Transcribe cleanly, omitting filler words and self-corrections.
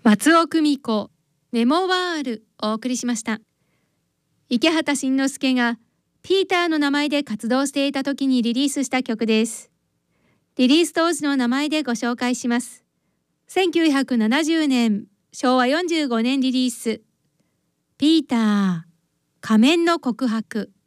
松尾久美子メモワールをお送りしました。池畑慎之介がピーターの名前で活動していた時にリリースした曲です。リリース当時の名前でご紹介します。1970年、昭和45年リリース。ピーター、仮面の告白。